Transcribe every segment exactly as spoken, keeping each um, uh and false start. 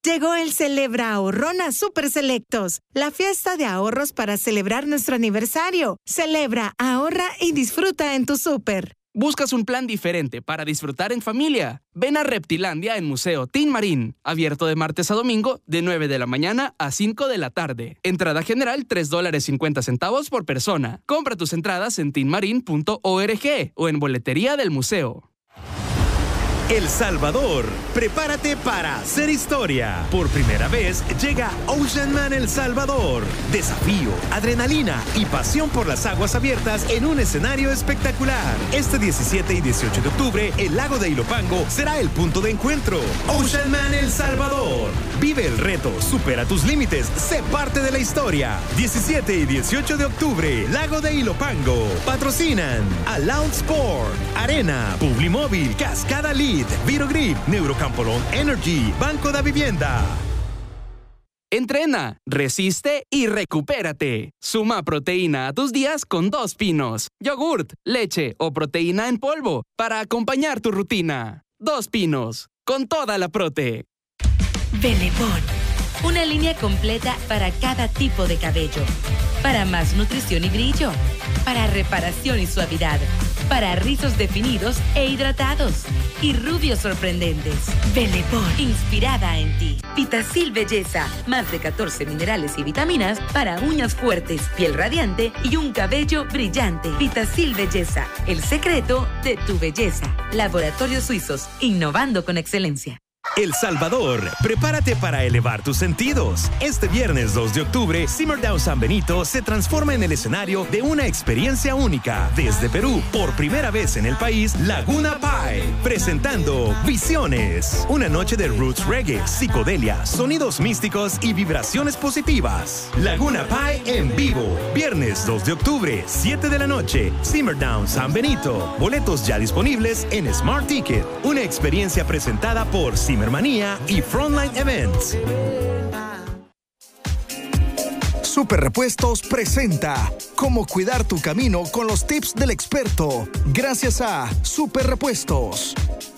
Llegó el Celebra Ahorrón a Super Selectos, la fiesta de ahorros para celebrar nuestro aniversario. Celebra, ahorra y disfruta en tu súper. ¿Buscas un plan diferente para disfrutar en familia? Ven a Reptilandia en Museo Tin Marín, abierto de martes a domingo de nueve de la mañana a cinco de la tarde. Entrada general tres dólares cincuenta centavos por persona. Compra tus entradas en tin marin punto org o en boletería del museo. El Salvador, prepárate para hacer historia. Por primera vez llega Ocean Man El Salvador. Desafío, adrenalina y pasión por las aguas abiertas en un escenario espectacular. Este diecisiete y dieciocho de octubre, el lago de Ilopango será el punto de encuentro. Ocean Man El Salvador. Vive el reto, supera tus límites, sé parte de la historia. diecisiete y dieciocho de octubre, lago de Ilopango. Patrocinan Aloud Sport, Arena, Publimóvil, Cascada Lead, Virogrip, Neurocampolón Energy, Banco da Vivienda. Entrena, resiste y recupérate. Suma proteína a tus días con Dos Pinos. Yogurt, leche o proteína en polvo para acompañar tu rutina. Dos Pinos, con toda la prote. Benepon, una línea completa para cada tipo de cabello. Para más nutrición y brillo. Para reparación y suavidad. Para rizos definidos e hidratados. Y rubios sorprendentes. Benepon, inspirada en ti. Vitacil Belleza, más de catorce minerales y vitaminas para uñas fuertes, piel radiante y un cabello brillante. Vitacil Belleza, el secreto de tu belleza. Laboratorios Suizos, innovando con excelencia. El Salvador, prepárate para elevar tus sentidos. Este viernes dos de octubre, Simmerdown San Benito se transforma en el escenario de una experiencia única. Desde Perú, por primera vez en el país, Laguna Pie, presentando Visiones. Una noche de roots reggae, psicodelia, sonidos místicos y vibraciones positivas. Laguna Pie en vivo, viernes dos de octubre, siete de la noche, Simmerdown San Benito. Boletos ya disponibles en Smart Ticket. Una experiencia presentada por Zimmermanía y Frontline Events. Super Repuestos presenta Cómo cuidar tu camino con los tips del experto. Gracias a Super Repuestos.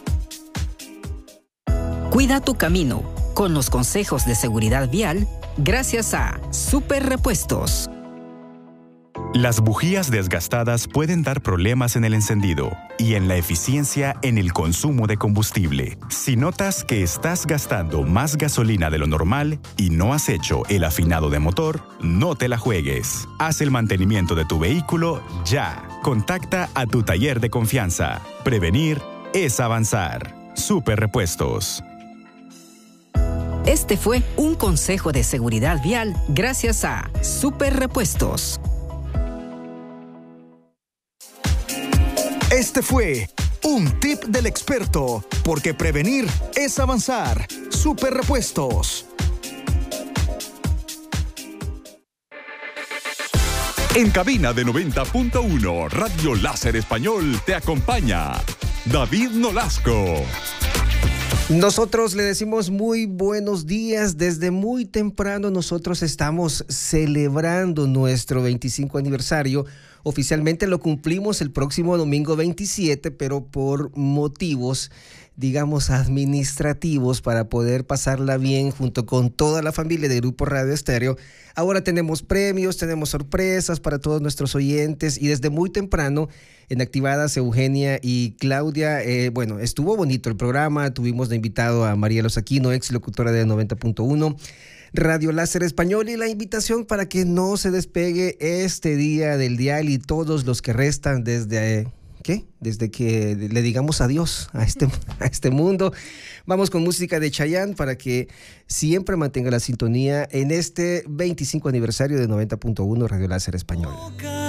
Cuida tu camino con los consejos de seguridad vial. Gracias a Super Repuestos. Las bujías desgastadas pueden dar problemas en el encendido y en la eficiencia en el consumo de combustible. Si notas que estás gastando más gasolina de lo normal y no has hecho el afinado de motor, no te la juegues. Haz el mantenimiento de tu vehículo ya. Contacta a tu taller de confianza. Prevenir es avanzar. Super Repuestos. Este fue un consejo de seguridad vial gracias a Super Repuestos. Este fue un tip del experto, porque prevenir es avanzar. Super Repuestos. En cabina de noventa punto uno, Radio Láser Español te acompaña David Nolasco. Nosotros le decimos muy buenos días. Desde muy temprano nosotros estamos celebrando nuestro veinticinco aniversario. Oficialmente lo cumplimos el próximo domingo veintisiete, pero por motivos, digamos, administrativos, para poder pasarla bien junto con toda la familia de Grupo Radio Estéreo. Ahora tenemos premios, tenemos sorpresas para todos nuestros oyentes, y desde muy temprano en Activadas, Eugenia y Claudia, eh, bueno, estuvo bonito el programa. Tuvimos de invitado a María Lozaquino, ex locutora de noventa punto uno. Radio Láser Español, y la invitación para que no se despegue este día del dial y todos los que restan desde, eh, ¿qué? Desde que le digamos adiós a este, a este mundo. Vamos con música de Chayanne para que siempre mantenga la sintonía en este veinticinco aniversario de noventa punto uno Radio Láser Español.